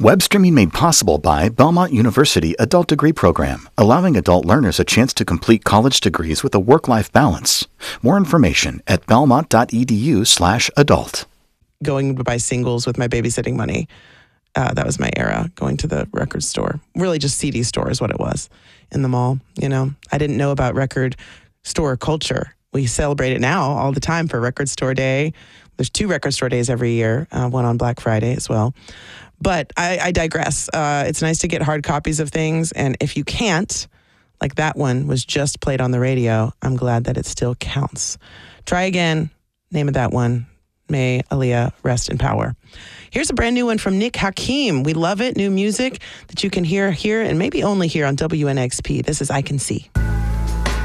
Web streaming made possible by Belmont University Adult Degree Program, allowing adult learners a chance to complete college degrees with a work-life balance. More information at belmont.edu/adult. Going to buy singles with my babysitting money. That was my era, going to the record store. Really just CD store is what it was in the mall. You know, I didn't know about record store culture. We celebrate it now all the time for Record Store Day. There's 2 record store days every year, one on Black Friday as well. But I digress. It's nice to get hard copies of things. And if you can't, like that one was just played on the radio, I'm glad that it still counts. Try again. Name of that one. May Aaliyah rest in power. Here's a brand new one from Nick Hakim. We love it. New music that you can hear here and maybe only here on WNXP. This is I Can See.